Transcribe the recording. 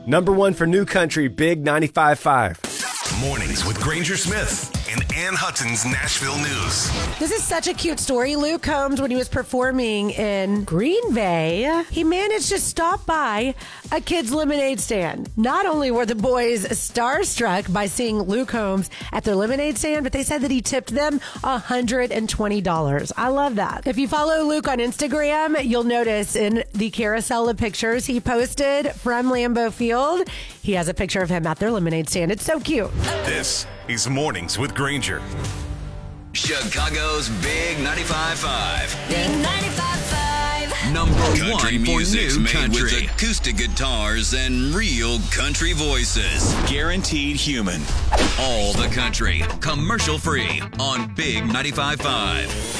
Number one for new country, Big 95.5. Mornings with Granger Smith and Ann Hutton's Nashville News. This is such a cute story. Luke Combs, when he was performing in Green Bay, he managed to stop by a kid's lemonade stand. Not only were the boys starstruck by seeing Luke Combs at their lemonade stand, but they said that he tipped them $120. I love that. If you follow Luke on Instagram, you'll notice in the carousel of pictures he posted from Lambeau Field, he has a picture of him at their lemonade stand. It's so cute. This is Mornings with Granger. Chicago's Big 95.5. Big 95.5. Number Country one for music's new made country. with acoustic guitars and real country voices. Guaranteed human. All the country, commercial free on Big 95.5.